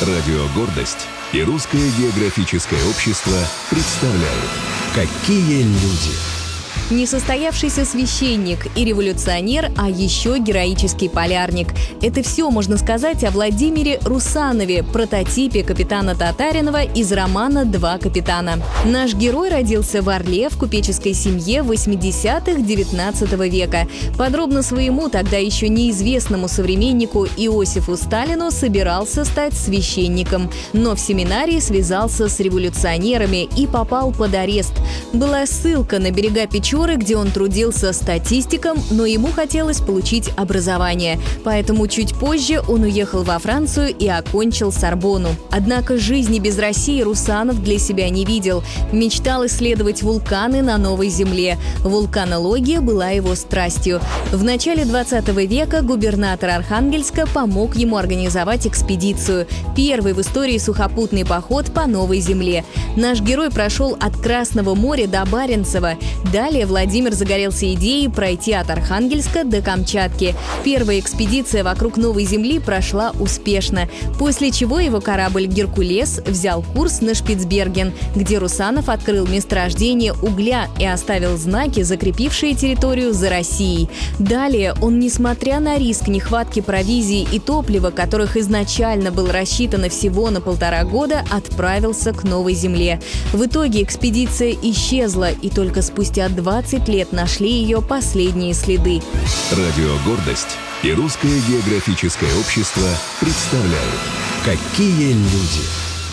Радио «Гордость» и Русское географическое общество представляют «Какие люди». Несостоявшийся священник и революционер, а еще героический полярник. Это все можно сказать о Владимире Русанове, прототипе капитана Татаринова из романа «Два капитана». Наш герой родился в Орле в купеческой семье 80-х XIX века. Подробно своему тогда еще неизвестному современнику Иосифу Сталину собирался стать священником, но в семинарии связался с революционерами и попал под арест. Была ссылка на берега Печоры, где он трудился статистиком, но ему хотелось получить образование. Поэтому чуть позже он уехал во Францию и окончил Сорбонну. Однако жизни без России Русанов для себя не видел. Мечтал исследовать вулканы на Новой Земле. Вулканология была его страстью. В начале 20 века губернатор Архангельска помог ему организовать экспедицию. Первый в истории сухопутный поход по Новой Земле. Наш герой прошел от Красного моря до Баренцева. Далее Владимир загорелся идеей пройти от Архангельска до Камчатки. Первая экспедиция вокруг Новой Земли прошла успешно, после чего его корабль «Геркулес» взял курс на Шпицберген, где Русанов открыл месторождение угля и оставил знаки, закрепившие территорию за Россией. Далее он, несмотря на риск нехватки провизии и топлива, которых изначально было рассчитано всего на 1,5 года, отправился к Новой Земле. В итоге экспедиция исчезла, и только спустя 20 лет нашли ее последние следы. Радио «Гордость» и Русское географическое общество представляют «Какие люди».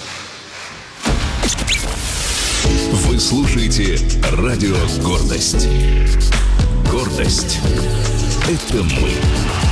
Вы слушаете Радио «Гордость». Гордость – это мы.